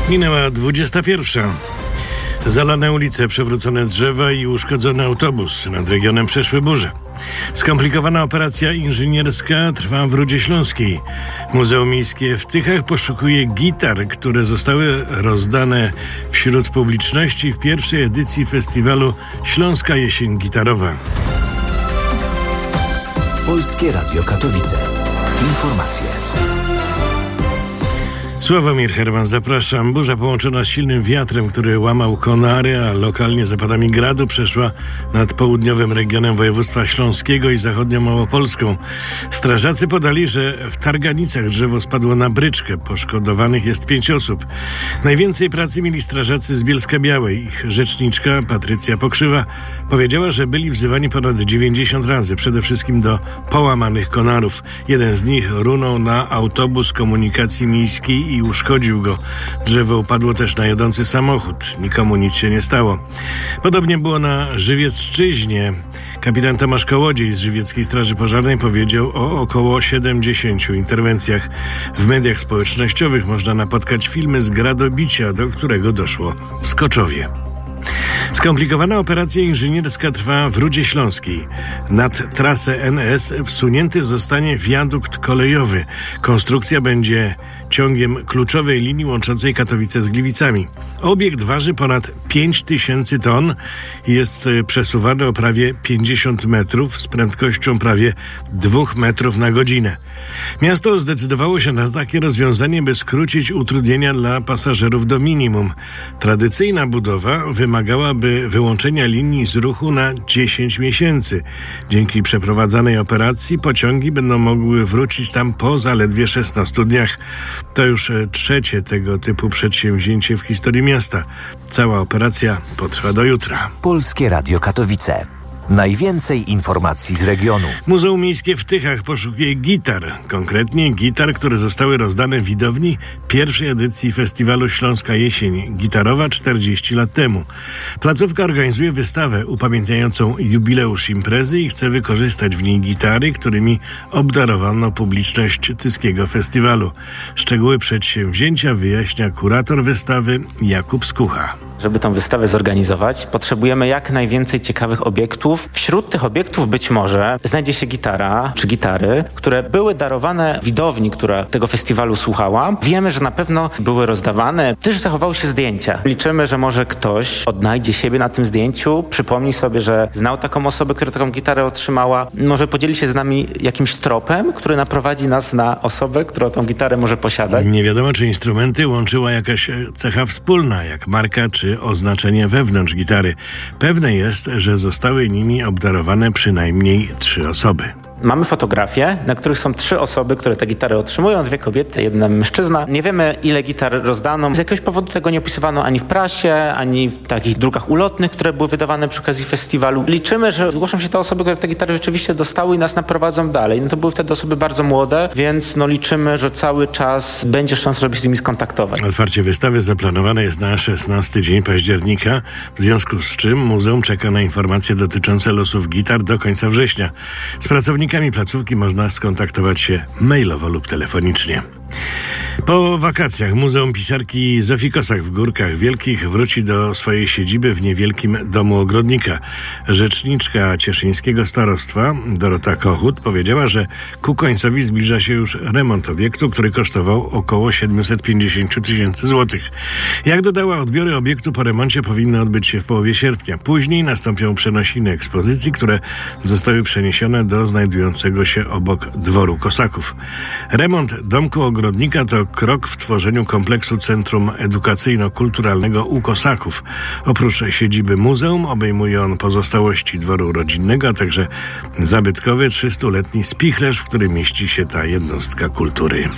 Minęła 21. Zalane ulice, przewrócone drzewa i uszkodzony autobus. Nad regionem przeszły burze. Skomplikowana operacja inżynierska trwa w Rudzie Śląskiej. Muzeum Miejskie w Tychach poszukuje gitar, które zostały rozdane wśród publiczności w pierwszej edycji festiwalu Śląska Jesień Gitarowa. Polskie Radio Katowice. Informacje. Sławomir Herman, zapraszam. Burza połączona z silnym wiatrem, który łamał konary, a lokalnie zapadami gradu, przeszła nad południowym regionem województwa śląskiego i zachodnią Małopolską. Strażacy podali, że w Targanicach drzewo spadło na bryczkę. Poszkodowanych jest 5 osób. Najwięcej pracy mieli strażacy z Bielska-Białej. Ich rzeczniczka Patrycja Pokrzywa powiedziała, że byli wzywani ponad 90 razy, przede wszystkim do połamanych konarów. Jeden z nich runął na autobus komunikacji miejskiej i uszkodził go. Drzewo upadło też na jadący samochód. Nikomu nic się nie stało. Podobnie było na Żywiecczyźnie. Kapitan Tomasz Kołodziej z Żywieckiej Straży Pożarnej powiedział o około 70 interwencjach. W mediach społecznościowych można napotkać filmy z gradobicia, do którego doszło w Skoczowie. Skomplikowana operacja inżynierska trwa w Rudzie Śląskiej. Nad trasę NS wsunięty zostanie wiadukt kolejowy. Konstrukcja będzie ciągiem kluczowej linii łączącej Katowice z Gliwicami. Obiekt waży ponad 5000 ton i jest przesuwany o prawie 50 metrów z prędkością prawie 2 metrów na godzinę. Miasto zdecydowało się na takie rozwiązanie, by skrócić utrudnienia dla pasażerów do minimum. Tradycyjna budowa wymagałaby wyłączenia linii z ruchu na 10 miesięcy. Dzięki przeprowadzanej operacji pociągi będą mogły wrócić tam po zaledwie 16 dniach. To już trzecie tego typu przedsięwzięcie w historii miasta. Cała operacja potrwa do jutra. Polskie Radio Katowice. Najwięcej informacji z regionu. Muzeum Miejskie w Tychach poszukuje gitar. Konkretnie gitar, które zostały rozdane widowni pierwszej edycji festiwalu Śląska Jesień Gitarowa 40 lat temu. Placówka organizuje wystawę upamiętniającą jubileusz imprezy i chce wykorzystać w niej gitary, którymi obdarowano publiczność tyskiego festiwalu. Szczegóły przedsięwzięcia wyjaśnia kurator wystawy Jakub Skucha. Żeby tę wystawę zorganizować, potrzebujemy jak najwięcej ciekawych obiektów. Wśród tych obiektów być może znajdzie się gitara czy gitary, które były darowane widowni, która tego festiwalu słuchała. Wiemy, że na pewno były rozdawane. Też zachowały się zdjęcia. Liczymy, że może ktoś odnajdzie siebie na tym zdjęciu, przypomni sobie, że znał taką osobę, która taką gitarę otrzymała. Może podzieli się z nami jakimś tropem, który naprowadzi nas na osobę, która tą gitarę może posiadać. Nie wiadomo, czy instrumenty łączyła jakaś cecha wspólna, jak marka czy oznaczenie wewnątrz gitary. Pewne jest, że zostały nimi obdarowane przynajmniej 3 osoby. Mamy fotografie, na których są 3 osoby, które te gitary otrzymują, 2 kobiety, 1 mężczyzna. Nie wiemy, ile gitar rozdano. Z jakiegoś powodu tego nie opisywano ani w prasie, ani w takich drukach ulotnych, które były wydawane przy okazji festiwalu. Liczymy, że zgłoszą się te osoby, które te gitary rzeczywiście dostały i nas naprowadzą dalej. To były wtedy osoby bardzo młode, więc liczymy, że cały czas będzie szansa, żeby się z nimi skontaktować. Otwarcie wystawy zaplanowane jest na 16 dzień października, w związku z czym muzeum czeka na informacje dotyczące losów gitar do końca września. Z pracownikami placówki można skontaktować się mailowo lub telefonicznie. Po wakacjach Muzeum Pisarki Zofii Kossak w Górkach Wielkich wróci do swojej siedziby w niewielkim domu ogrodnika. Rzeczniczka cieszyńskiego starostwa Dorota Kochut powiedziała, że ku końcowi zbliża się już remont obiektu, który kosztował około 750 000 złotych. Jak dodała, odbiory obiektu po remoncie powinny odbyć się w połowie sierpnia. Później nastąpią przenosiny ekspozycji, które zostały przeniesione do znajdującego się obok dworu Kossaków. Remont domku ogrodnika to krok w tworzeniu kompleksu Centrum Edukacyjno-Kulturalnego u Kossaków. Oprócz siedziby muzeum obejmuje on pozostałości dworu rodzinnego, a także zabytkowy 300-letni spichlerz, w którym mieści się ta jednostka kultury.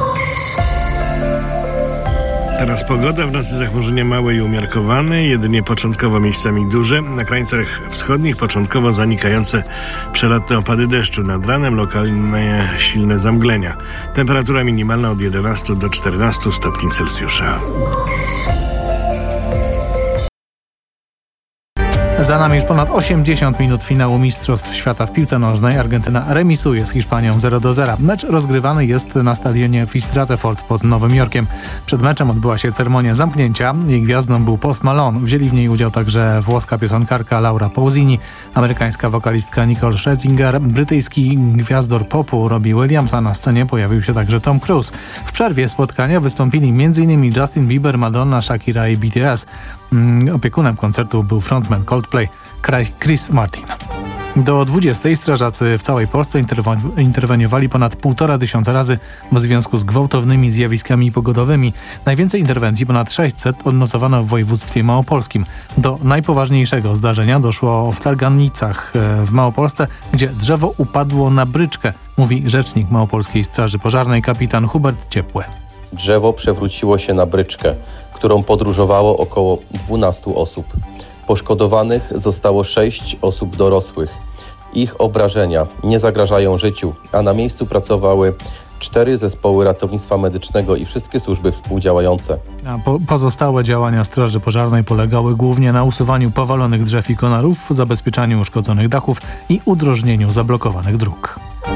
Teraz pogoda. W nocy zachmurzenie małe i umiarkowane, jedynie początkowo miejscami duże. Na krańcach wschodnich początkowo zanikające przelotne opady deszczu. Nad ranem lokalne silne zamglenia. Temperatura minimalna od 11 do 14 stopni Celsjusza. Za nami już ponad 80 minut finału Mistrzostw Świata w piłce nożnej. Argentyna remisuje z Hiszpanią 0-0. Mecz rozgrywany jest na stadionie Fistrateford pod Nowym Jorkiem. Przed meczem odbyła się ceremonia zamknięcia. Jej gwiazdą był Post Malone. Wzięli w niej udział także włoska piosenkarka Laura Pausini, amerykańska wokalistka Nicole Scherzinger, brytyjski gwiazdor popu Robbie Williams, a na scenie pojawił się także Tom Cruise. W przerwie spotkania wystąpili m.in. Justin Bieber, Madonna, Shakira i BTS. Opiekunem koncertu był frontman Coldplay Chris Martin. Do 20 strażacy w całej Polsce interweniowali ponad 1500 razy w związku z gwałtownymi zjawiskami pogodowymi. Najwięcej interwencji, ponad 600, odnotowano w województwie małopolskim. Do najpoważniejszego zdarzenia doszło w Targanicach w Małopolsce, gdzie drzewo upadło na bryczkę, mówi rzecznik Małopolskiej Straży Pożarnej kapitan Hubert Ciepłe. Drzewo przewróciło się na bryczkę, którą podróżowało około 12 osób. Poszkodowanych zostało 6 osób dorosłych. Ich obrażenia nie zagrażają życiu, a na miejscu pracowały 4 zespoły ratownictwa medycznego i wszystkie służby współdziałające. Pozostałe działania Straży Pożarnej polegały głównie na usuwaniu powalonych drzew i konarów, zabezpieczaniu uszkodzonych dachów i udrożnieniu zablokowanych dróg.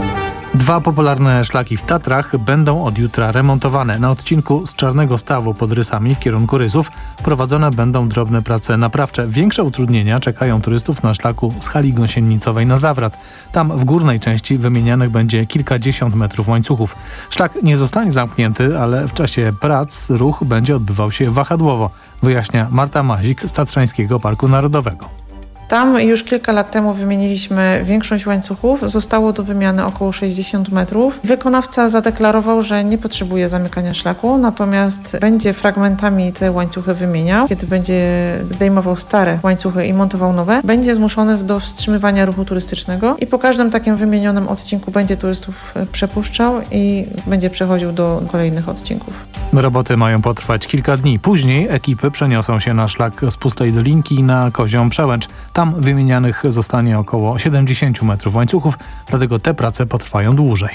2 popularne szlaki w Tatrach będą od jutra remontowane. Na odcinku z Czarnego Stawu pod Rysami w kierunku Rysów prowadzone będą drobne prace naprawcze. Większe utrudnienia czekają turystów na szlaku z hali gąsienicowej na Zawrat. Tam w górnej części wymienianych będzie kilkadziesiąt metrów łańcuchów. Szlak nie zostanie zamknięty, ale w czasie prac ruch będzie odbywał się wahadłowo, wyjaśnia Marta Mazik z Tatrzańskiego Parku Narodowego. Tam już kilka lat temu wymieniliśmy większość łańcuchów. Zostało do wymiany około 60 metrów. Wykonawca zadeklarował, że nie potrzebuje zamykania szlaku, natomiast będzie fragmentami te łańcuchy wymieniał. Kiedy będzie zdejmował stare łańcuchy i montował nowe, będzie zmuszony do wstrzymywania ruchu turystycznego i po każdym takim wymienionym odcinku będzie turystów przepuszczał i będzie przechodził do kolejnych odcinków. Roboty mają potrwać kilka dni. Później ekipy przeniosą się na szlak z Pustej Dolinki na Kozią Przełęcz. Tam wymienianych zostanie około 70 metrów łańcuchów, dlatego te prace potrwają dłużej.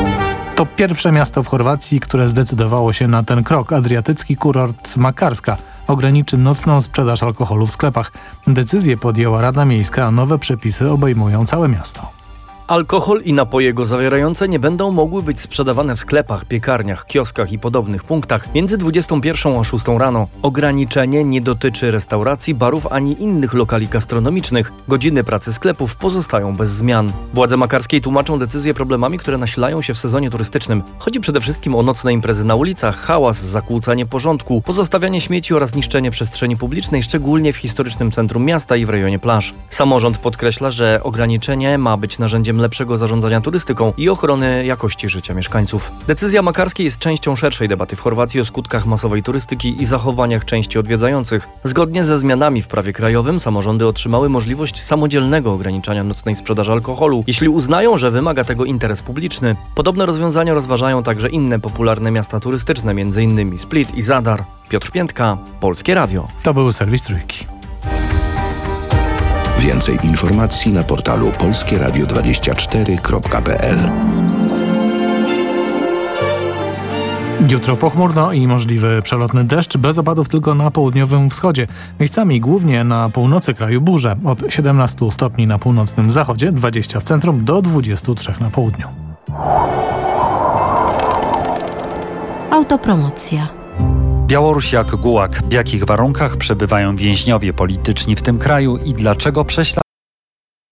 To pierwsze miasto w Chorwacji, które zdecydowało się na ten krok. Adriatycki kurort Makarska ograniczy nocną sprzedaż alkoholu w sklepach. Decyzję podjęła Rada Miejska, a nowe przepisy obejmują całe miasto. Alkohol i napoje go zawierające nie będą mogły być sprzedawane w sklepach, piekarniach, kioskach i podobnych punktach między 21 a 6 rano. Ograniczenie nie dotyczy restauracji, barów ani innych lokali gastronomicznych. Godziny pracy sklepów pozostają bez zmian. Władze makarskiej tłumaczą decyzję problemami, które nasilają się w sezonie turystycznym. Chodzi przede wszystkim o nocne imprezy na ulicach, hałas, zakłócanie porządku, pozostawianie śmieci oraz niszczenie przestrzeni publicznej, szczególnie w historycznym centrum miasta i w rejonie plaż. Samorząd podkreśla, że ograniczenie ma być narzędziem lepszego zarządzania turystyką i ochrony jakości życia mieszkańców. Decyzja makarskiej jest częścią szerszej debaty w Chorwacji o skutkach masowej turystyki i zachowaniach części odwiedzających. Zgodnie ze zmianami w prawie krajowym samorządy otrzymały możliwość samodzielnego ograniczania nocnej sprzedaży alkoholu, jeśli uznają, że wymaga tego interes publiczny. Podobne rozwiązania rozważają także inne popularne miasta turystyczne, m.in. Split i Zadar. Piotr Piętka, Polskie Radio. To był serwis Trójki. Więcej informacji na portalu polskieradio24.pl. Jutro pochmurno i możliwy przelotny deszcz, bez opadów tylko na południowym wschodzie. Miejscami głównie na północy kraju burze. Od 17 stopni na północnym zachodzie, 20 w centrum do 23 na południu. Autopromocja. Białoruś jak gułag. W jakich warunkach przebywają więźniowie polityczni w tym kraju i dlaczego prześladują